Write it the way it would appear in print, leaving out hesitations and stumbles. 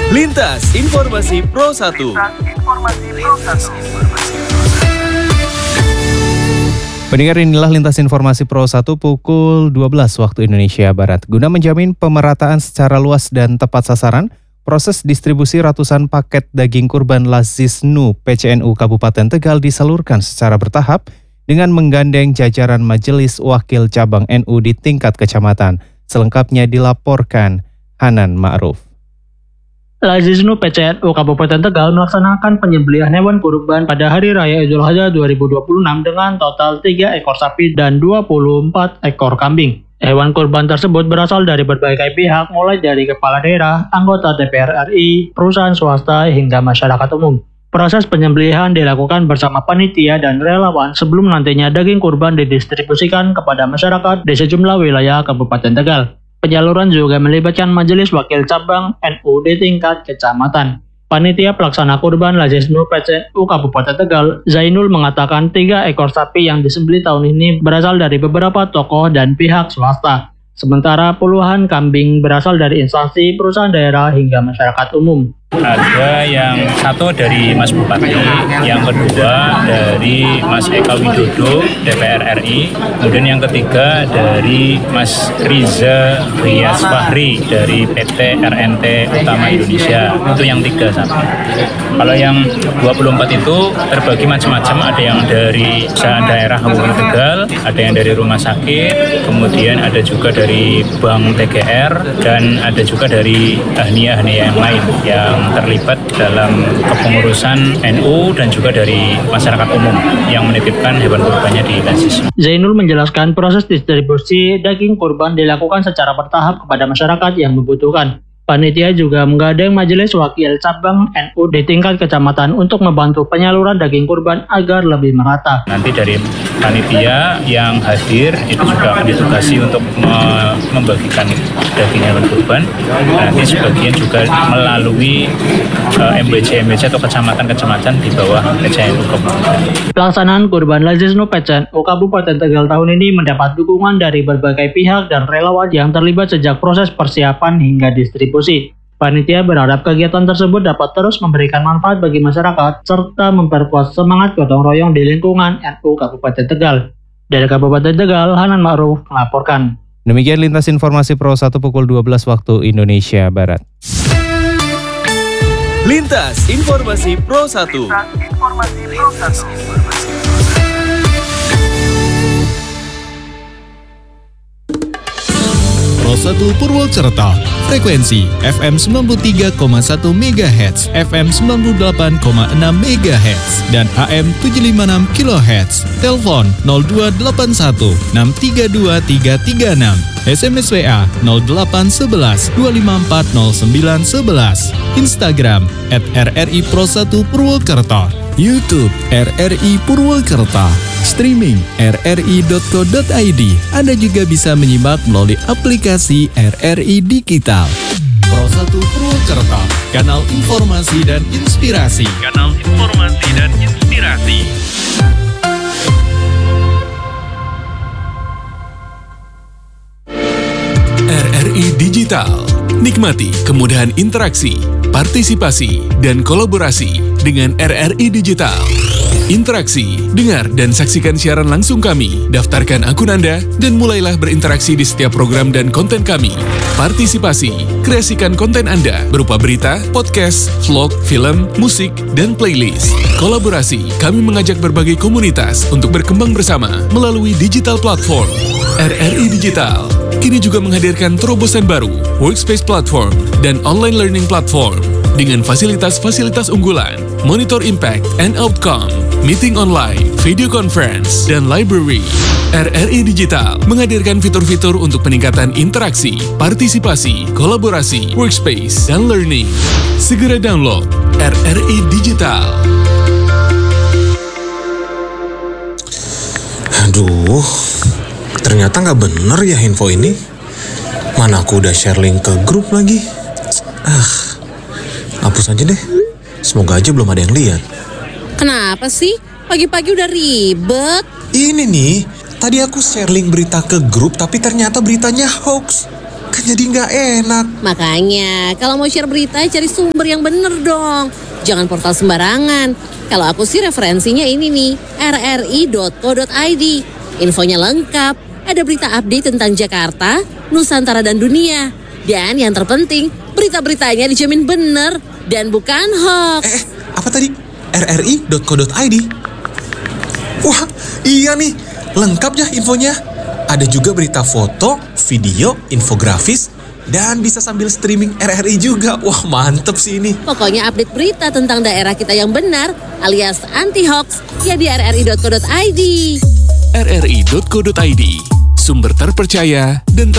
Lintas Informasi Pro 1. Pendengar, inilah Lintas Informasi Pro 1 pukul 12 waktu Indonesia Barat. Guna menjamin pemerataan secara luas dan tepat sasaran, proses distribusi ratusan paket daging kurban Lazisnu PCNU Kabupaten Tegal disalurkan secara bertahap dengan menggandeng jajaran Majelis Wakil Cabang NU di tingkat kecamatan. Selengkapnya dilaporkan Hanan Ma'ruf. Lazisnu PCNU Kabupaten Tegal melaksanakan penyembelihan hewan kurban pada Hari Raya Idul Adha 2026 dengan total 3 ekor sapi dan 24 ekor kambing. Hewan kurban tersebut berasal dari berbagai pihak, mulai dari kepala daerah, anggota DPR RI, perusahaan swasta, hingga masyarakat umum. Proses penyembelihan dilakukan bersama panitia dan relawan sebelum nantinya daging kurban didistribusikan kepada masyarakat di sejumlah wilayah Kabupaten Tegal. Penyaluran juga melibatkan Majelis Wakil Cabang NU di tingkat kecamatan. Panitia pelaksana kurban Lazisnu PCNU Kabupaten Tegal, Zainul, mengatakan 3 ekor sapi yang disembelih tahun ini berasal dari beberapa tokoh dan pihak swasta. Sementara puluhan kambing berasal dari instansi, perusahaan daerah, hingga masyarakat umum. Ada yang satu dari Mas Bupati, yang kedua dari Mas Eka Widodo DPR RI, kemudian yang ketiga dari Mas Riza Rias Fahri dari PT RNT Utama Indonesia. Itu yang 3 sapi. Kalau yang 24 itu terbagi macam-macam, ada yang dari perusahaan daerah Kabupaten Tegal, ada yang dari rumah sakit, kemudian ada juga dari Bank TGR, dan ada juga dari ahniah-ahniah yang lain yang terlibat dalam kepengurusan NU dan juga dari masyarakat umum yang menitipkan hewan kurbannya di Lazisnu. Zainul menjelaskan proses distribusi daging kurban dilakukan secara bertahap kepada masyarakat yang membutuhkan. Panitia juga menggandeng Majelis Wakil Cabang NU di tingkat kecamatan untuk membantu penyaluran daging kurban agar lebih merata. Nanti dari panitia yang hadir itu juga akan ditugasi untuk membagikan daging hewan kurban. Nanti sebagian juga melalui MBC atau kecamatan-kecamatan di bawah PCNU Kabupaten. Pelaksanaan kurban Lazisnu PCNU Kabupaten Tegal tahun ini mendapat dukungan dari berbagai pihak dan relawan yang terlibat sejak proses persiapan hingga distribusi. Panitia berharap kegiatan tersebut dapat terus memberikan manfaat bagi masyarakat serta memperkuat semangat gotong royong di lingkungan NU Kabupaten Tegal. Dari Kabupaten Tegal, Hanan Ma'ruf melaporkan. Demikian Lintas Informasi Pro 1 pukul 12 waktu Indonesia Barat. Lintas Informasi Pro 1. Pro 1 Purwokerto, frekuensi FM 93,1 MHz, FM 98,6 MHz, dan AM 756 kHz. Telepon 0281 632 336. SMS WA 0811 254 0911. Instagram @RRI Pro 1 Purwokerto. YouTube RRI Purwokerto. Streaming rri.co.id. Anda juga bisa menyimak melalui aplikasi RRI Digital. Pro 1 Purwokerto, kanal informasi dan inspirasi. RRI Digital. Nikmati kemudahan interaksi, partisipasi, dan kolaborasi dengan RRI Digital. Interaksi, dengar dan saksikan siaran langsung kami, daftarkan akun Anda, dan mulailah berinteraksi di setiap program dan konten kami. Partisipasi, kreasikan konten Anda berupa berita, podcast, vlog, film, musik, dan playlist. Kolaborasi, kami mengajak berbagai komunitas untuk berkembang bersama melalui digital platform. RRI Digital kini juga menghadirkan terobosan baru, workspace platform, dan online learning platform dengan fasilitas-fasilitas unggulan, monitor impact and outcome, meeting online, video conference, dan library. RRI Digital menghadirkan fitur-fitur untuk peningkatan interaksi, partisipasi, kolaborasi, workspace, dan learning. Segera download RRI Digital. Aduh, ternyata nggak bener ya info ini. Mana aku udah share link ke grup lagi. Hapus aja deh. Semoga aja belum ada yang lihat. Kenapa sih? Pagi-pagi udah ribet. Ini nih, tadi aku share link berita ke grup tapi ternyata beritanya hoax. Kan jadi nggak enak. Makanya, kalau mau share berita, cari sumber yang bener dong. Jangan portal sembarangan. Kalau aku sih referensinya ini nih, rri.co.id. Infonya lengkap, ada berita update tentang Jakarta, Nusantara, dan dunia. Dan yang terpenting, berita-beritanya dijamin bener dan bukan hoax. Apa tadi? rri.co.id? Wah, iya nih, lengkap ya infonya. Ada juga berita foto, video, infografis, dan bisa sambil streaming RRI juga. Wah, mantep sih ini. Pokoknya update berita tentang daerah kita yang benar alias anti-hoax ya di rri.co.id. rri.co.id, sumber terpercaya dan